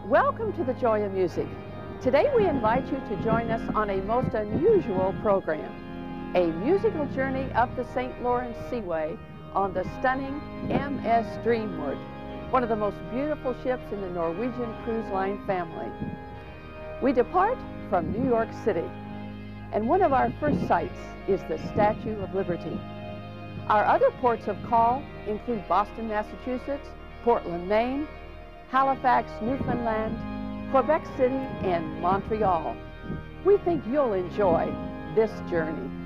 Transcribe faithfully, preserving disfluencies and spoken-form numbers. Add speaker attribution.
Speaker 1: Welcome to the Joy of Music. Today we invite you to join us on a most unusual program, a musical journey up the Saint Lawrence Seaway on the stunning M S Dreamward, one of the most beautiful ships in the Norwegian Cruise Line family. We depart from New York City, and one of our first sights is the Statue of Liberty. Our other ports of call include Boston, Massachusetts, Portland, Maine, Halifax, Newfoundland, Quebec City, and Montreal. We think you'll enjoy this journey.